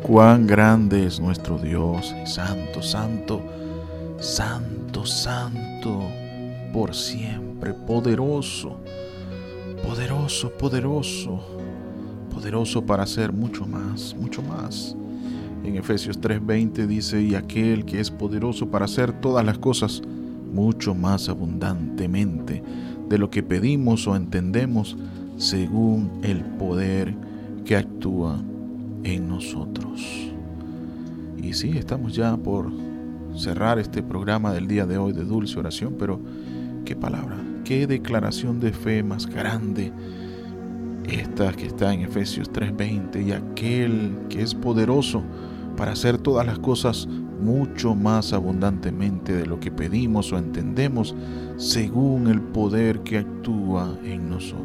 Cuán grande es nuestro Dios, santo, santo, santo, santo, por siempre, poderoso, poderoso, poderoso, poderoso para hacer mucho más, mucho más. En Efesios 3:20 dice, y aquel que es poderoso para hacer todas las cosas mucho más abundantemente de lo que pedimos o entendemos, según el poder que actúa en nosotros. Y sí, estamos ya por cerrar este programa del día de hoy de Dulce Oración, pero qué palabra, qué declaración de fe más grande esta que está en Efesios 3:20, y aquel que es poderoso para hacer todas las cosas mucho más abundantemente de lo que pedimos o entendemos, según el poder que actúa en nosotros.